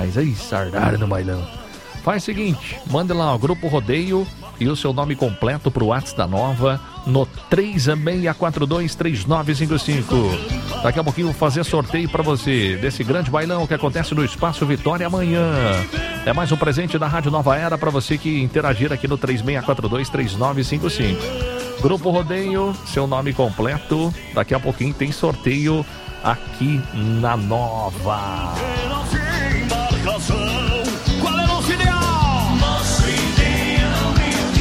Mas aí, sardaram no bailão. Faz o seguinte, mande lá o Grupo Rodeio e o seu nome completo pro WhatsApp da Nova no 36423955. Daqui a pouquinho vou fazer sorteio para você desse grande bailão que acontece no Espaço Vitória amanhã. É mais um presente da Rádio Nova Era para você que interagir aqui no 36423955. Grupo Rodeio, seu nome completo. Daqui a pouquinho tem sorteio aqui na Nova. Qual é o nosso ideal? Nosso ideal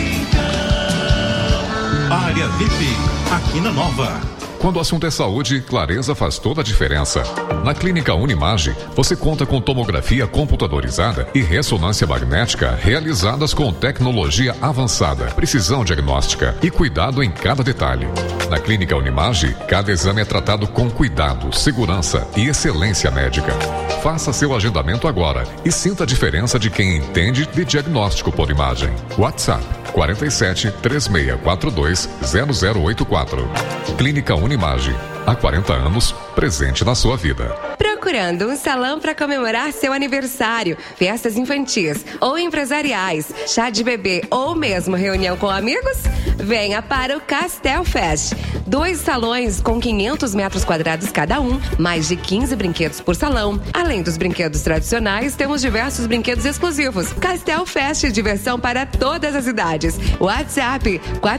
é Área VIP, aqui na Nova. Quando o assunto é saúde, clareza faz toda a diferença. Na Clínica Unimage, você conta com tomografia computadorizada e ressonância magnética realizadas com tecnologia avançada, precisão diagnóstica e cuidado em cada detalhe. Na Clínica Unimage, cada exame é tratado com cuidado, segurança e excelência médica. Faça seu agendamento agora e sinta a diferença de quem entende de diagnóstico por imagem. WhatsApp 47 3642 0084. Clínica Unimage, há 40 anos, presente na sua vida. Procurando um salão para comemorar seu aniversário, festas infantis ou empresariais, chá de bebê ou mesmo reunião com amigos? Venha para o Castel Fest. 2 salões com 500 metros quadrados cada um, mais de 15 brinquedos por salão. Além dos brinquedos tradicionais, temos diversos brinquedos exclusivos. Castel Fest, diversão para todas as idades. WhatsApp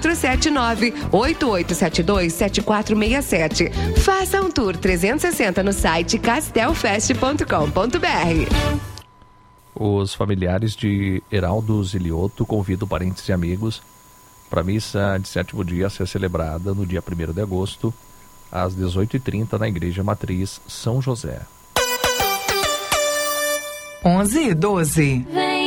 479-8872-7467. Faça um tour 360 no site castelfest.com.br. Os familiares de Heraldo Zilioto convidam parentes e amigos para a missa de 7º dia a ser celebrada no dia 1º de agosto, às 18h30, na Igreja Matriz São José. 11:12.